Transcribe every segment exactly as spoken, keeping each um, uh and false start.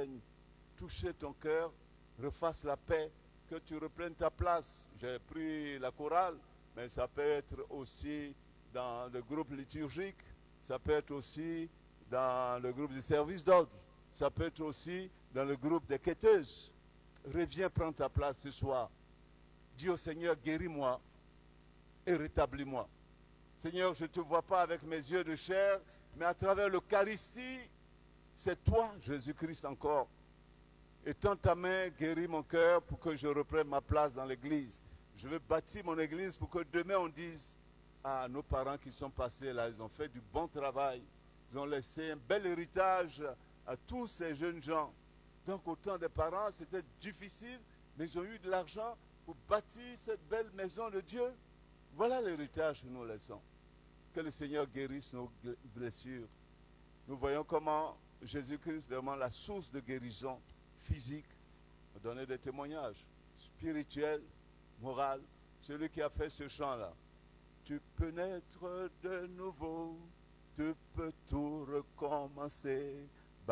vienne toucher ton cœur, refasse la paix, que tu reprennes ta place. J'ai pris la chorale, mais ça peut être aussi dans le groupe liturgique, ça peut être aussi dans le groupe du service d'ordre, ça peut être aussi dans le groupe des quêteuses. Reviens prendre ta place ce soir. Dis au Seigneur, guéris-moi et rétablis-moi. Seigneur, je ne te vois pas avec mes yeux de chair, mais à travers l'Eucharistie, c'est toi, Jésus-Christ, encore. Et tends ta main, guéris mon cœur pour que je reprenne ma place dans l'église. Je veux bâtir mon église pour que demain on dise, ah, nos parents qui sont passés là, ils ont fait du bon travail. Ils ont laissé un bel héritage à tous ces jeunes gens. Donc au temps des parents, c'était difficile, mais ils ont eu de l'argent pour bâtir cette belle maison de Dieu. Voilà l'héritage que nous laissons. Que le Seigneur guérisse nos blessures. Nous voyons comment Jésus-Christ, vraiment la source de guérison physique, a donné des témoignages spirituels, moraux. Celui qui a fait ce chant-là. Tu peux naître de nouveau, tu peux tout recommencer,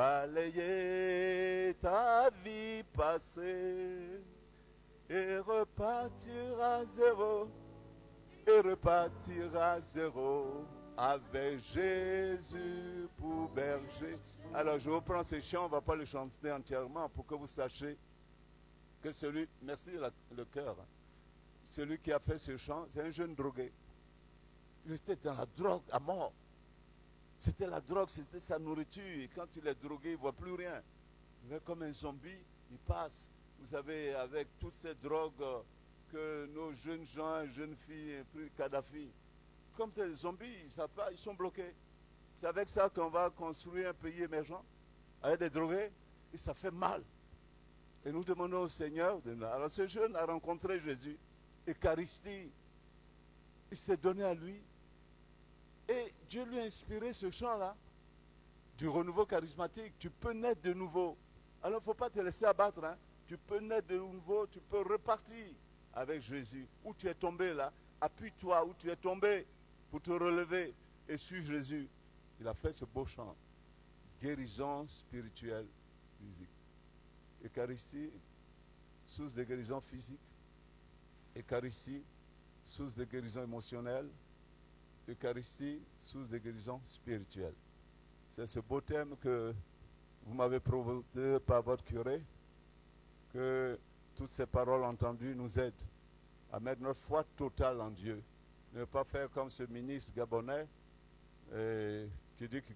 balayer ta vie passée et repartir à zéro, et repartir à zéro avec Jésus pour berger. Alors je reprends ces chants, on ne va pas les chanter entièrement pour que vous sachiez que celui, merci la, le cœur, hein, celui qui a fait ce chant, c'est un jeune drogué. Il était dans la drogue à mort. C'était la drogue, c'était sa nourriture. Et quand il est drogué, il ne voit plus rien. Il est comme un zombie, il passe. Vous savez, avec toutes ces drogues que nos jeunes gens, jeunes filles, plus Kadhafi, comme des zombies, ils savent pas, ils sont bloqués. C'est avec ça qu'on va construire un pays émergent, avec des drogués, et ça fait mal. Et nous demandons au Seigneur, de... alors ce jeune a rencontré Jésus, Eucharistie, il s'est donné à lui, et Dieu lui a inspiré ce chant-là, du renouveau charismatique. Tu peux naître de nouveau. Alors il ne faut pas te laisser abattre, hein. Tu peux naître de nouveau, tu peux repartir avec Jésus. Où tu es tombé là, appuie-toi où tu es tombé pour te relever et suivre Jésus. Il a fait ce beau chant. Guérison spirituelle, physique. Eucharistie, source de guérison physique. Eucharistie, source de guérison émotionnelle. Eucharistie, source de guérison spirituelle. C'est ce beau thème que vous m'avez proposé par votre curé, que toutes ces paroles entendues nous aident à mettre notre foi totale en Dieu. Ne pas faire comme ce ministre gabonais euh, qui dit qu'il